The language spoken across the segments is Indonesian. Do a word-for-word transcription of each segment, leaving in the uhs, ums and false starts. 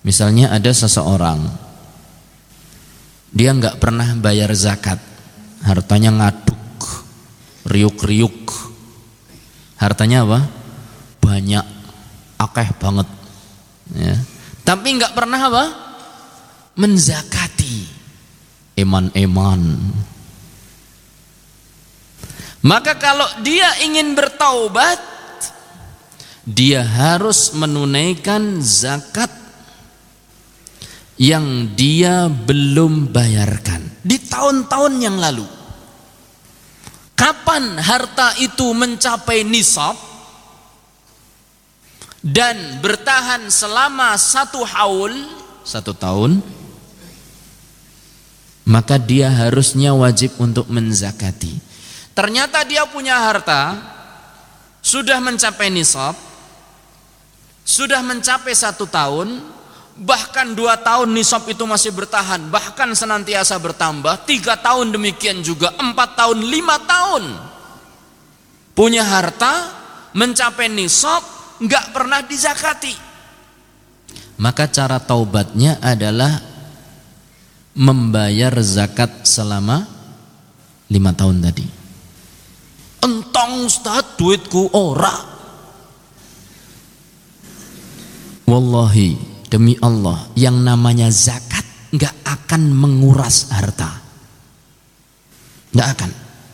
Misalnya ada seseorang, dia nggak pernah bayar zakat, hartanya ngaduk, riuk-riuk, hartanya apa? Banyak, akeh banget, ya. Tapi nggak pernah apa? Menzakati, eman-eman. Maka kalau dia ingin bertaubat, dia harus menunaikan zakat yang dia belum bayarkan di tahun-tahun yang lalu. Kapan harta itu mencapai nisab dan bertahan selama satu haul, satu tahun, maka dia harusnya wajib untuk menzakati. Ternyata dia punya harta sudah mencapai nisab, sudah mencapai satu tahun, bahkan dua tahun nisab itu masih bertahan, bahkan senantiasa bertambah, tiga tahun demikian juga, empat tahun, lima tahun punya harta mencapai nisab, nggak pernah dizakati. Maka cara taubatnya adalah membayar zakat selama lima tahun tadi. Entong Ustaz, duitku ora. Wallahi, demi Allah, yang namanya zakat nggak akan menguras harta, nggak akan.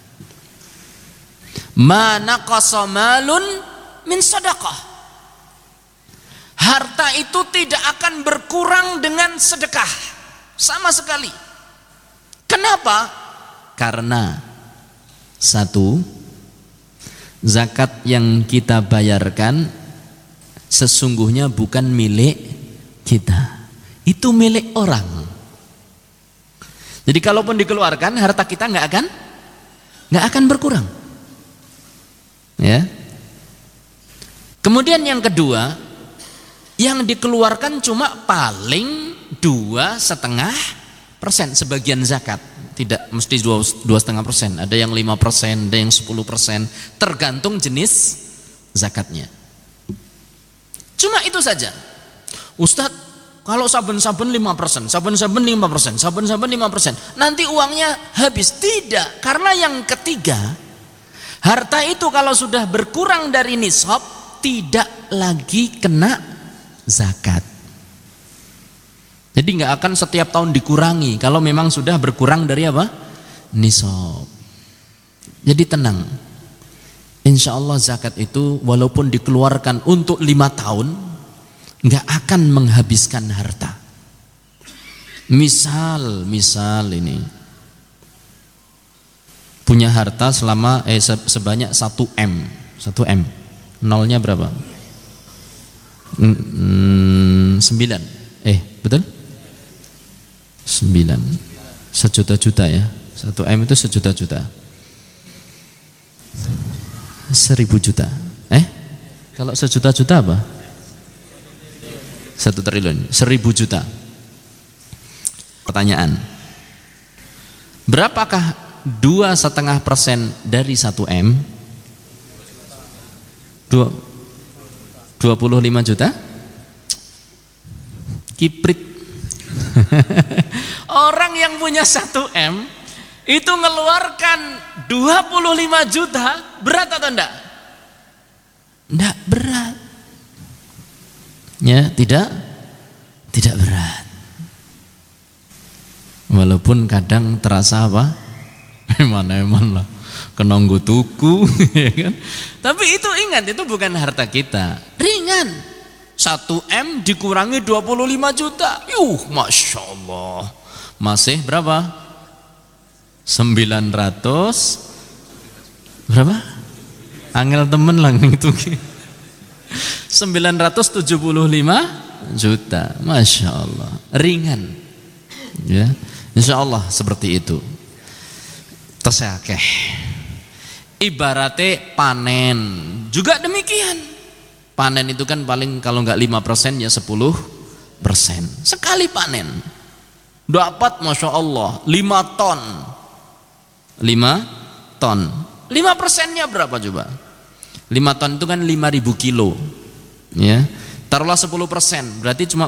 Ma naqasa malun min sedekah, harta itu tidak akan berkurang dengan sedekah sama sekali. Kenapa? Karena satu, zakat yang kita bayarkan sesungguhnya bukan milik kita, itu milik orang. Jadi kalaupun dikeluarkan, harta kita nggak akan nggak akan berkurang, ya. Kemudian yang kedua, yang dikeluarkan cuma paling dua setengah persen sebagian zakat, tidak mesti dua dua setengah persen. Ada yang lima persen, ada yang sepuluh persen, tergantung jenis zakatnya. Cuma itu saja. Ustadz, kalau saben-saben lima persen, saben-saben lima persen, saben-saben lima persen, nanti uangnya habis. Tidak, karena yang ketiga, harta itu kalau sudah berkurang dari nisab, tidak lagi kena zakat. Jadi nggak akan setiap tahun dikurangi kalau memang sudah berkurang dari apa? Nisab. Jadi tenang. Insya Allah zakat itu walaupun dikeluarkan untuk lima tahun, nggak akan menghabiskan harta. Misal, misal ini punya harta selama eh sebanyak satu M, satu M, nolnya berapa? Hmm, sembilan, eh betul? Sembilan, sejuta-juta ya, satu M itu sejuta-juta, seribu juta, eh kalau sejuta-juta apa? Satu triliun, seribu juta. Pertanyaan, berapakah dua setengah persen dari satu M? Dua, dua puluh lima juta? Kiprit. Orang yang punya satu M itu ngeluarkan dua puluh lima juta, berat atau enggak? Enggak berat. Ya, tidak tidak berat. Walaupun kadang terasa apa? Eman-eman lah, kenonggo tuku, ya kan? Tapi itu ingat, itu bukan harta kita. Ringan. satu M dikurangi dua puluh lima juta. Yuh, Masya Allah. Masih berapa? sembilan ratus berapa? Angel temen lah itu. sembilan ratus tujuh puluh lima juta. Masya Allah, ringan, ya. Insya Allah seperti itu. Tersakeh. Ibaratnya panen juga demikian. Panen itu kan paling kalau nggak lima persen ya sepuluh persen. Sekali panen dapat Masya Allah lima ton, lima ton, lima persennya berapa coba? lima ton itu kan lima ribu kilo, ya. Taruhlah sepuluh persen, berarti cuma